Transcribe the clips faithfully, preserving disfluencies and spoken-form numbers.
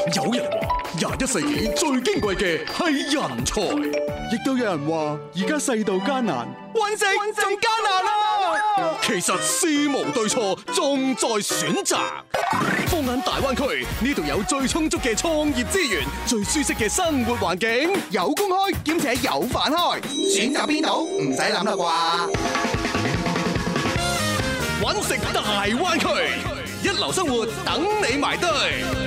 有人話廿一世紀最矜貴嘅係人才， 亦都有人話而家世道艱難，揾食仲艱難啦。 其實事無對錯，重在選擇。放眼大灣區，呢度有最充足嘅創業資源，最舒適嘅生活環境， 有工開兼且有飯開，選擇邊度唔使諗啦啩。 揾食大灣區，一流生活等你埋堆。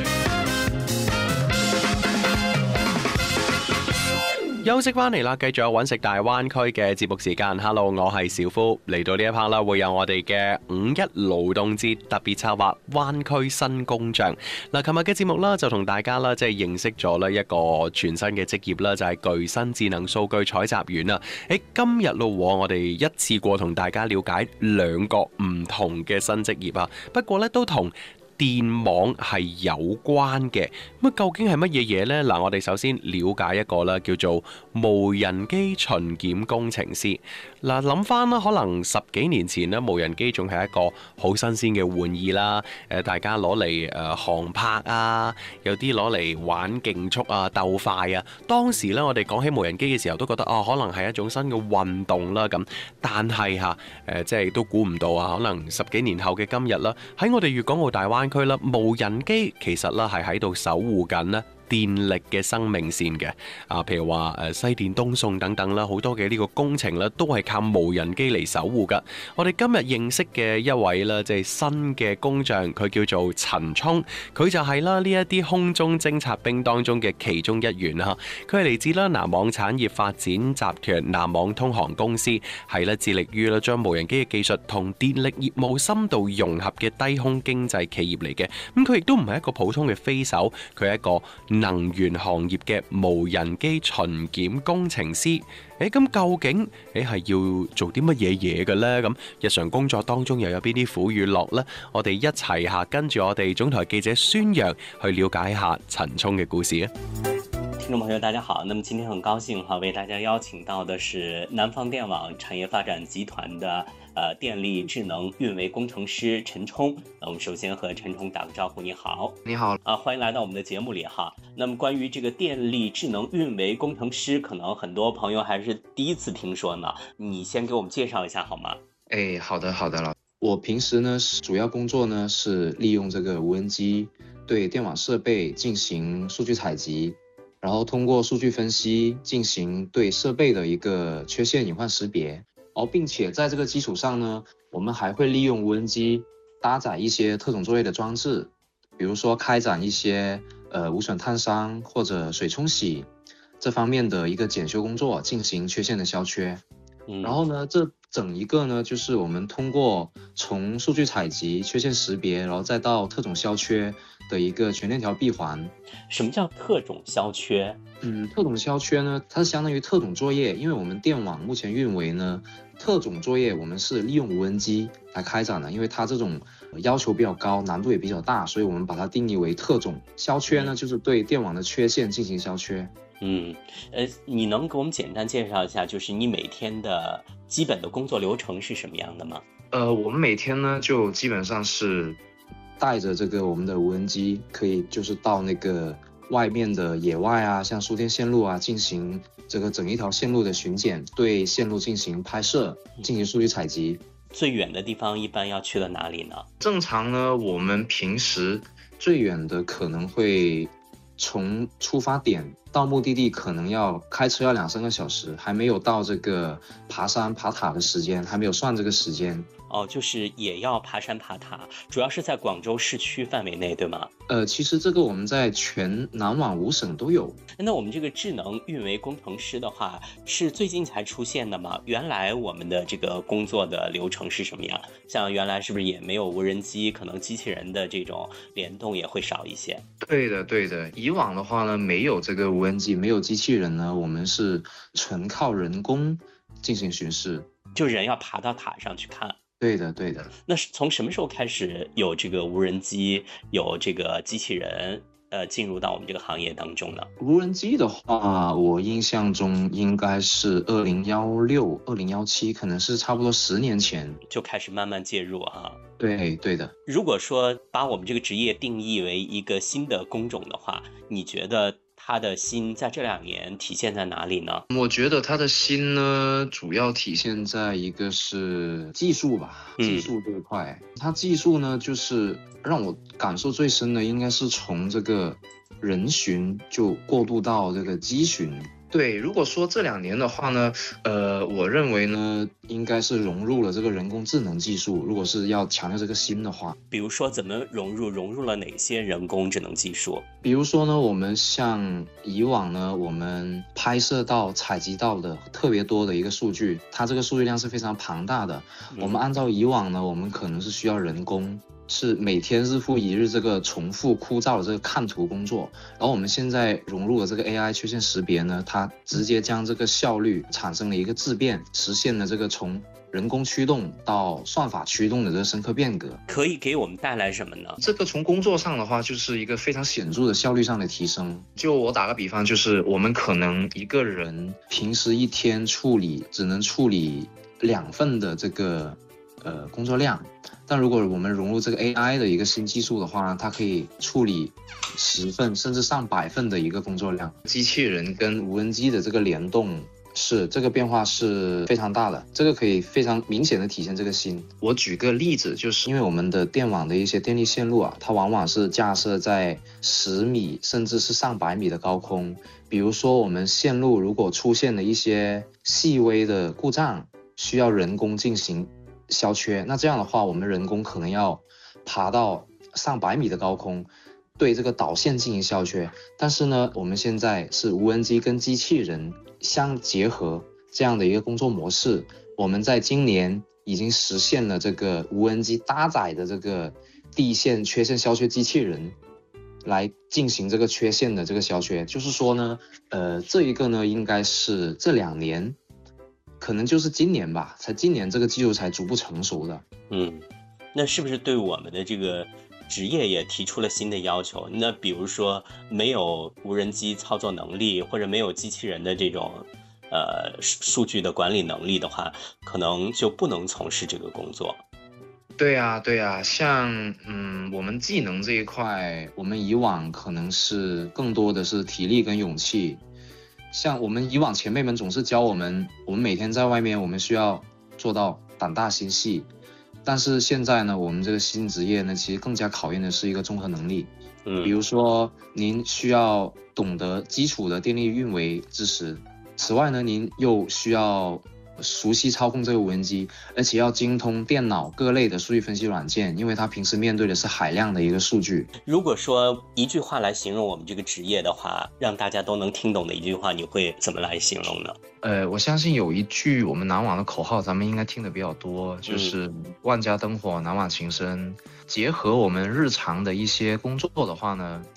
休息翻嚟啦，繼續有揾食大灣區嘅節目時間。Hello， 我係小夫，嚟到呢一 part 啦，會有我哋嘅五一勞動節特別策劃灣區新工匠。嗱，琴日嘅節目啦，就同大家啦，即係認識咗呢一個全新嘅職業啦，就係具身智能數據採集員啦。誒，今日咯，我哋一次過同大家了解兩個唔同嘅新職業啊，不過呢，都同電網係有關嘅，咁究竟係乜嘢嘢呢？嗱，我哋首先了解一個啦，叫做無人機巡檢工程師。嗱，諗翻啦，可能十幾年前呢，無人機仲係一個好新鮮嘅玩意啦。誒，大家攞嚟誒航拍啊，有啲攞嚟玩競速啊、鬥快啊。當時呢，我哋講起無人機嘅時候，都覺得哦，可能係一種新嘅運動啦咁。但係嚇誒，即係都估唔到啊，可能十幾年後嘅今日啦，喺我哋粵港澳大灣區啦，無人機其實啦係喺度守護緊咧電力嘅生命線嘅啊，譬如話誒西電東送等等啦，好多嘅呢個工程咧都係靠無人機嚟守護噶。我哋今日認識嘅一位啦，即係新嘅工匠，佢叫做陳聰，佢就係啦呢一啲空中偵察兵當中嘅其中一員啦。佢係嚟自啦南網產業發展集團南網通航公司，係咧致力於啦將無人機嘅技術同電力業務深度融合嘅低空經濟企業嚟嘅。咁佢亦都唔係一個普通嘅飛手，佢係一個能源行業嘅無人機巡檢工程師。誒，咁究竟誒係要做啲乜嘢嘢嘅呢？咁日常工作當中又有邊啲苦與樂呢？我哋一齊下跟住我哋總台記者孫陽去了解一下陳聰嘅故事啊！ 聽眾朋友大家好，那麼今天很高興哈，為大家邀請到的是南方電網產業發展集團的呃電力智能運維工程師陳聰。那我們首先和陳聰打個招呼，你好。 你好啊，歡迎來到我們的節目裏哈。那麼關於這個電力智能運維工程師，可能很多朋友還是第一次聽說呢，你先給我們介紹一下好嗎？ 誒，好的好的了。我平時呢主要工作呢是利用這個無人機對電網設備進行數據採集，然後通過數據分析進行對設備的一個缺陷隱患識別，而並且在這個基礎上呢，我們還會利用無人機搭載一些特種作業的裝置，比如說開展一些呃無損探傷或者水沖洗這方面的一個檢修工作，進行缺陷的消缺。嗯、然後呢，這整一個呢，就是我們通過從數據採集、缺陷識別，然後再到特種消缺的一個全鏈條閉環。 什麼叫特種消缺？ 嗯，特種消缺呢，它是相當於特種作業，因為我們電網目前運維呢，特種作業我們是利用無人機來開展的，因為它這種要求比較高，難度也比較大，所以我們把它定義為特種消缺呢，就是對電網的缺陷進行消缺。 嗯，呃，你能給我們簡單介紹一下，就是你每天的基本的工作流程是什麼樣的嗎？ 呃，我們每天呢就基本上是帶着這個我們的無人機，可以就是到那個外面的野外啊，像輸電線路啊，進行這個整一條線路的巡檢，對線路進行拍攝，進行數據採集。 最遠的地方一般要去到哪裡呢？ 正常呢，我們平時最遠的可能會從出發點到目的地可能要開車要兩三個小時，還沒有到這個爬山爬塔的時間，還沒有算這個時間。 哦，就是也要爬山爬塔，主要是在廣州市區範圍內，對嗎？ 呃，其實這個我們在全南網五省都有。 那我們這個智能運維工程師的話，是最近才出現的嗎？原來我們的這個工作的流程是什麼樣？像原來是不是也沒有無人機，可能機器人的這種聯動也會少一些？ 對的，對的。以往的話呢，沒有這個無人機，沒有機器人呢，我們是純靠人工進行巡視， 就人要爬到塔上去看。 對的，對的。 那是從什麼時候開始有這個無人機，有這個機器人呃进入到我们这个行业当中呢？ 无人机的话，我印象中应该是二零一六、二零一七，可能是差不多十年前就开始慢慢介入哈。 对对的。 如果说把我们这个职业定义为一个新的工种的话，你觉得它的新在这两年体现在哪里呢？ 我觉得它的新呢，主要体现在一个是技术吧，技术这一块。嗯、它技术呢，就是让我感受最深的，应该是从这个人巡就过渡到这个机巡。对，如果说这两年的话呢，呃，我认为呢，应该是融入了这个人工智能技术。如果是要强调这个新的话， 比如说怎么融入，融入了哪些人工智能技术？ 比如说呢，我们像以往呢，我们拍摄到、采集到的特别多的一个数据，它这个数据量是非常庞大的。嗯、我们按照以往呢，我们可能是需要人工。是每天日复一日这个重复枯燥的这个看图工作，然后我们现在融入了这个 A I 缺陷识别呢，它直接将这个效率产生了一个质变，实现了这个从人工驱动到算法驱动的这个深刻变革。 可以给我们带来什么呢？ 这个从工作上的话，就是一个非常显著的效率上的提升。就我打个比方，就是我们可能一个人平时一天处理只能处理两份的这个呃工作量。但如果我们融入这个 A I 的一个新技术的话，它可以处理十份甚至上百份的一个工作量。机器人跟无人机的这个联动，是这个变化是非常大的，这个可以非常明显的体现这个新。我举个例子，就是因为我们的电网的一些电力线路啊，它往往是架设在十米甚至是上百米的高空。比如说我们线路如果出现了一些细微的故障，需要人工进行消缺，那这样的话，我们人工可能要爬到上百米的高空，对这个导线进行消缺。但是呢，我们现在是无人机跟机器人相结合这样的一个工作模式，我们在今年已经实现了这个无人机搭载的这个地线缺陷消缺机器人，来进行这个缺陷的这个消缺。就是说呢，呃，这一个呢，应该是这两年。可能就是今年吧，才今年这个技术才逐步成熟的。 嗯，那是不是对我们的这个职业也提出了新的要求？那比如说没有无人机操作能力，或者没有机器人的这种呃数据的管理能力的话，可能就不能从事这个工作。 对啊，对啊，像嗯，我们技能这一块，我们以往可能是更多的是体力跟勇气。像我们以往前辈们总是教我们，我们每天在外面，我们需要做到胆大心细。但是现在呢，我们这个新职业呢，其实更加考验的是一个综合能力。嗯，比如说您需要懂得基础的电力运维知识，此外呢，您又需要熟悉操控这个无人机，而且要精通电脑各类的数据分析软件，因为它平时面对的是海量的一个数据。 如果说一句话来形容我们这个职业的话，让大家都能听懂的一句话，你会怎么来形容呢？ 呃，我相信有一句我们南网的口号，咱们应该听得比较多，就是万家灯火，南网情深。结合我们日常的一些工作的话呢，